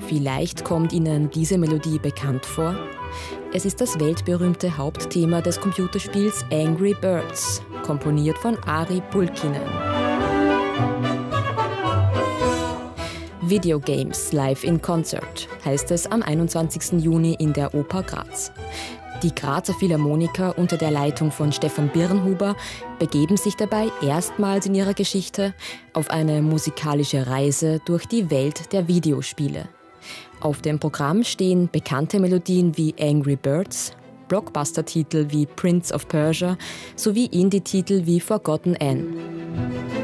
Vielleicht kommt Ihnen diese Melodie bekannt vor. Es ist das weltberühmte Hauptthema des Computerspiels Angry Birds, komponiert von Ari Pulkkinen. Video Games live in Concert heißt es am 21. Juni in der Oper Graz. Die Grazer Philharmoniker unter der Leitung von Stefan Birnhuber begeben sich dabei erstmals in ihrer Geschichte auf eine musikalische Reise durch die Welt der Videospiele. Auf dem Programm stehen bekannte Melodien wie Angry Birds, Blockbuster-Titel wie Prince of Persia sowie Indie-Titel wie Forgotten Anne.